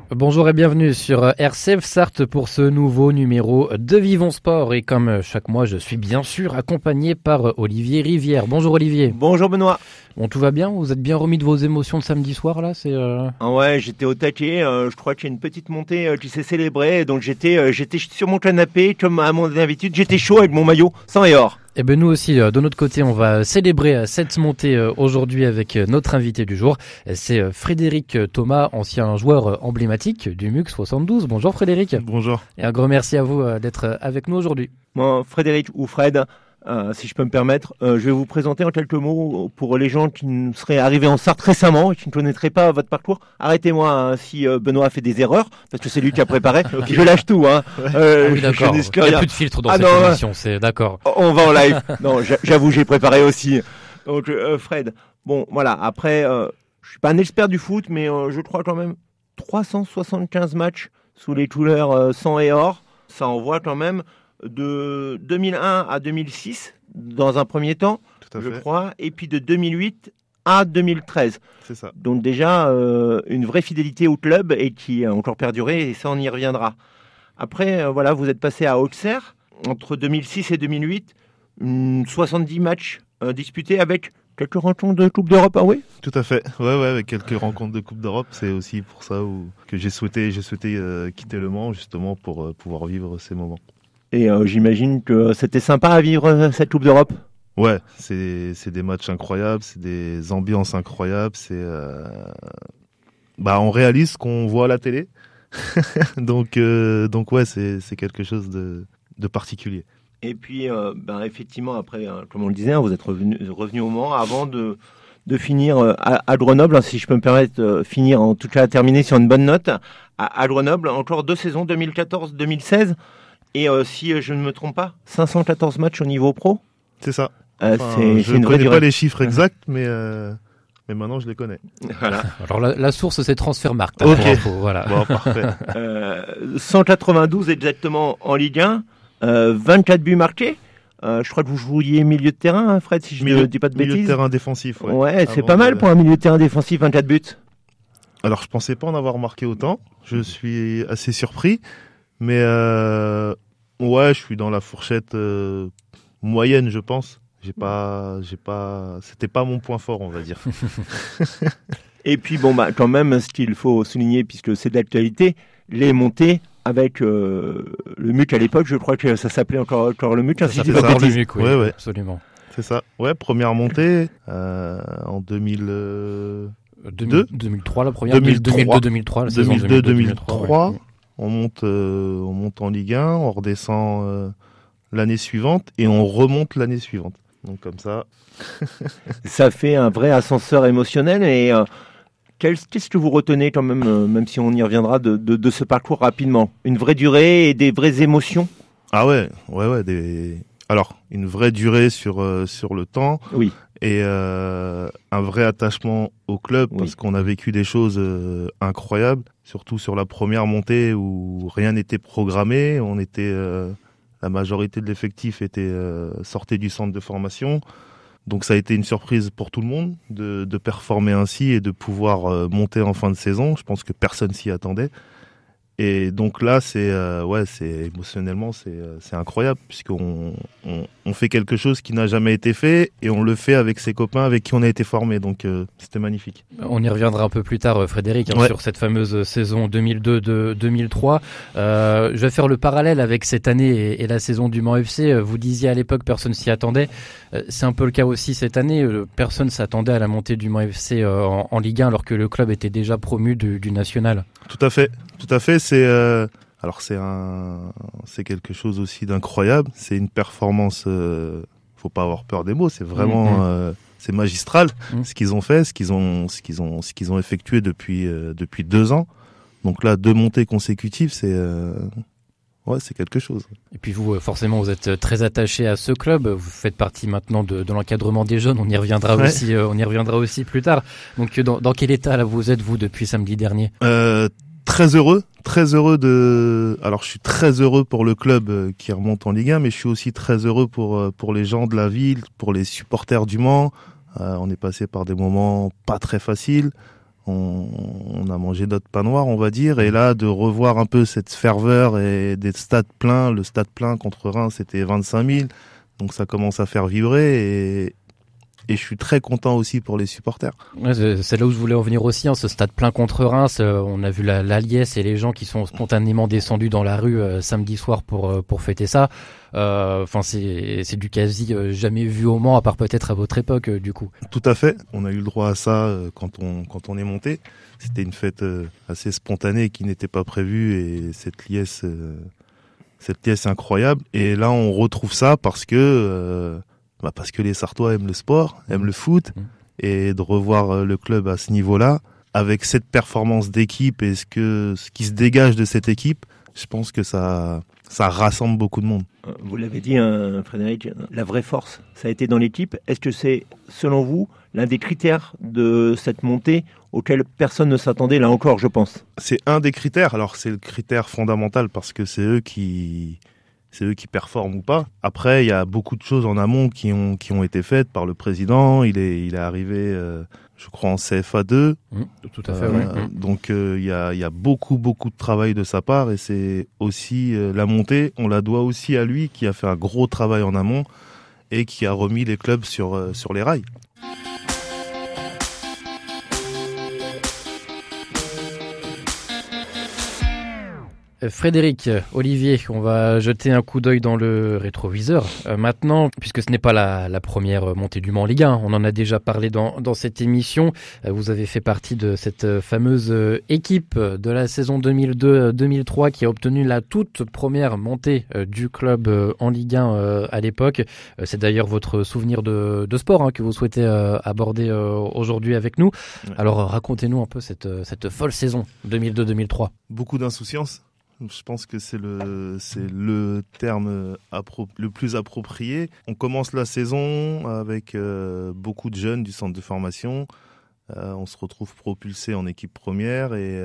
Bonjour et bienvenue sur RCF Sarthe pour ce nouveau numéro de Vivons Sport. Et comme chaque mois, je suis bien sûr accompagné par Olivier Rivière. Bonjour Olivier. Bonjour Benoît. Bon, tout va bien? Vous êtes bien remis de vos émotions de samedi soir là? Ouais, j'étais au taquet. Je crois qu'il y a une petite montée qui s'est célébrée. Donc j'étais sur mon canapé, comme à mon habitude. J'étais chaud avec mon maillot sang et or. Et ben nous aussi, de notre côté, on va célébrer cette montée aujourd'hui avec notre invité du jour. C'est Frédéric Thomas, ancien joueur emblématique du MUC 72. Bonjour Frédéric. Bonjour. Et un grand merci à vous d'être avec nous aujourd'hui. Moi, Frédéric ou Fred, si je peux me permettre, je vais vous présenter en quelques mots pour les gens qui seraient arrivés en Sarthe récemment et qui ne connaîtraient pas votre parcours. Arrêtez-moi si Benoît a fait des erreurs, parce que c'est lui qui a préparé. Okay. Je lâche tout. Oui, d'accord. Il n'y a plus de filtre dans cette émission, c'est d'accord. On va en live. Non, j'avoue, j'ai préparé aussi. Donc, Fred, bon, voilà, après, je suis pas un expert du foot, mais je crois quand même 375 matchs sous les couleurs sang et or. Ça envoie quand même de 2001 à 2006 dans un premier temps, je crois, et puis de 2008 à 2013. C'est ça. Donc déjà une vraie fidélité au club et qui a encore perduré, et ça on y reviendra. Après, voilà, vous êtes passé à Auxerre entre 2006 et 2008, 70 matchs disputés avec quelques rencontres de Coupe d'Europe, ah oui ? Tout à fait, ouais, avec quelques rencontres de Coupe d'Europe. C'est aussi pour ça que j'ai souhaité quitter Le Mans, justement, pour pouvoir vivre ces moments. Et j'imagine que c'était sympa à vivre cette Coupe d'Europe ? Ouais, c'est des matchs incroyables, c'est des ambiances incroyables, on réalise ce qu'on voit à la télé. donc ouais, c'est quelque chose de particulier. Et puis, effectivement, après, comme on le disait, vous êtes revenu au Mans avant de finir à Grenoble, si je peux me permettre, finir, en tout cas, terminer sur une bonne note. À Grenoble, encore 2 saisons, 2014-2016. Et si je ne me trompe pas, 514 matchs au niveau pro. C'est ça. Je ne connais pas les chiffres exacts, mais maintenant je les connais. Voilà. Alors la source, c'est Transfermarkt. Ok. Voilà. Bon, parfait. 192 exactement en Ligue 1, 24 buts marqués. Je crois que vous jouiez milieu de terrain, Fred, si je ne dis pas de bêtises. Milieu de terrain défensif, ouais. Ouais, c'est pas mal pour un milieu de terrain défensif, 24 buts. Alors, je pensais pas en avoir marqué autant. Je suis assez surpris. Mais ouais, je suis dans la fourchette moyenne, je pense. C'était pas mon point fort, on va dire. Et puis quand même, ce qu'il faut souligner, puisque c'est d'actualité, les montées avec le MUC à l'époque, je crois que ça s'appelait encore le MUC. Ça s'appelait encore le MUC, oui, ouais. Absolument. C'est ça. Ouais, première montée en 2003 la première. 2002-2003 la saison 2002-2003. On monte en Ligue 1, on redescend l'année suivante et on remonte l'année suivante. Donc comme ça. Ça fait un vrai ascenseur émotionnel. Et qu'est-ce que vous retenez quand même si on y reviendra, de ce parcours rapidement ? Une vraie durée et des vraies émotions ? Ah ouais. Alors, une vraie durée sur le temps. Oui. Et un vrai attachement au club, parce qu'on a vécu des choses incroyables, surtout sur la première montée où rien n'était programmé. La majorité de l'effectif était sortait du centre de formation, donc ça a été une surprise pour tout le monde de performer ainsi et de pouvoir monter en fin de saison. Je pense que personne s'y attendait. Et donc là, c'est émotionnellement, c'est incroyable, puisqu'on fait quelque chose qui n'a jamais été fait et on le fait avec ses copains avec qui on a été formé. Donc c'était magnifique. On y reviendra un peu plus tard, Frédéric, sur cette fameuse saison 2002-2003. Je vais faire le parallèle avec cette année et la saison du Mans FC. Vous disiez à l'époque, personne s'y attendait. C'est un peu le cas aussi cette année. Personne s'attendait à la montée du Mans FC en Ligue 1 alors que le club était déjà promu du national. Tout à fait. C'est quelque chose aussi d'incroyable. C'est une performance. Faut pas avoir peur des mots. C'est vraiment c'est magistral ce qu'ils ont fait, ce qu'ils ont effectué depuis 2 ans. Donc là, 2 montées consécutives, c'est quelque chose. Et puis vous, forcément, vous êtes très attaché à ce club. Vous faites partie maintenant de l'encadrement des jeunes. On y reviendra aussi plus tard. Donc dans quel état là vous êtes, vous, depuis samedi dernier ? Très heureux alors je suis très heureux pour le club qui remonte en Ligue 1, mais je suis aussi très heureux pour les gens de la ville, pour les supporters du Mans. On est passé par des moments pas très faciles. On a mangé notre pain noir, on va dire, et là de revoir un peu cette ferveur et des stades pleins. Le stade plein contre Reims, c'était 25 000, donc ça commence à faire vibrer et je suis très content aussi pour les supporters. Ouais, c'est là où je voulais en venir aussi, ce stade plein contre Reims. On a vu la liesse et les gens qui sont spontanément descendus dans la rue samedi soir pour fêter ça. C'est du quasi jamais vu au Mans, à part peut-être à votre époque du coup. Tout à fait, on a eu le droit à ça quand on est monté. C'était une fête assez spontanée qui n'était pas prévue et cette liesse incroyable. Et là on retrouve ça parce que les Sartois aiment le sport, aiment le foot, et de revoir le club à ce niveau-là, avec cette performance d'équipe et ce qui se dégage de cette équipe, je pense que ça rassemble beaucoup de monde. Vous l'avez dit, Frédéric, la vraie force, ça a été dans l'équipe. Est-ce que c'est, selon vous, l'un des critères de cette montée auquel personne ne s'attendait, là encore, je pense? C'est un des critères. Alors, c'est le critère fondamental parce que c'est eux qui performent ou pas. Après, il y a beaucoup de choses en amont qui ont été faites par le président. Il est arrivé, je crois, en CFA 2. Tout à fait, oui. Donc, il y a beaucoup de travail de sa part et c'est aussi la montée. On la doit aussi à lui qui a fait un gros travail en amont et qui a remis les clubs sur les rails. Frédéric, Olivier, on va jeter un coup d'œil dans le rétroviseur. Maintenant, puisque ce n'est pas la première montée du Mans en Ligue 1, on en a déjà parlé dans cette émission. Vous avez fait partie de cette fameuse équipe de la saison 2002-2003 qui a obtenu la toute première montée du club en Ligue 1 à l'époque. C'est d'ailleurs votre souvenir de sport que vous souhaitez aborder aujourd'hui avec nous. Ouais. Alors racontez-nous un peu cette folle saison 2002-2003. Beaucoup d'insouciance. Je pense que c'est le terme le plus approprié. On commence la saison avec beaucoup de jeunes du centre de formation. On se retrouve propulsé en équipe première et